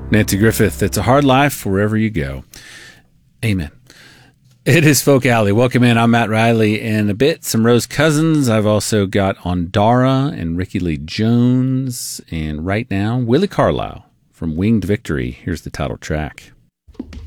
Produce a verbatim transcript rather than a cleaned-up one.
Nancy Griffith, it's a hard life wherever you go. Amen. It is Folk Alley. Welcome in. I'm Matt Riley. In a bit, some Rose Cousins. I've also got on Dara and Ricky Lee Jones. And right now, Willie Carlisle from Winged Victory. Here's the title track.